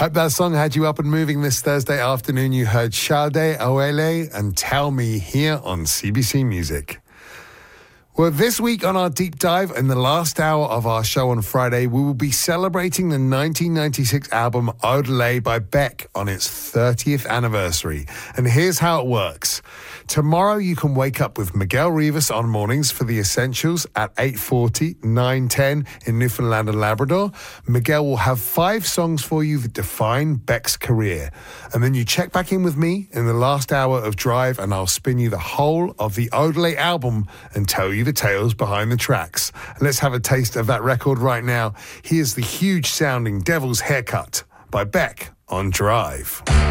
Hope that song had you up and moving this Thursday afternoon. You heard Sade Awele and Tell Me here on CBC Music. Well, this week on our deep dive, in the last hour of our show on Friday, we will be celebrating the 1996 album Odelay by Beck on its 30th anniversary. And here's how it works. Tomorrow you can wake up with Miguel Rivas on mornings for The Essentials at 8:40, 9:10 in Newfoundland and Labrador. Miguel will have 5 songs for you that define Beck's career. And then you check back in with me in the last hour of Drive and I'll spin you the whole of the Odelay album and tell you the tales behind the tracks. Let's have a taste of that record right now. Here's the huge sounding Devil's Haircut by Beck on Drive.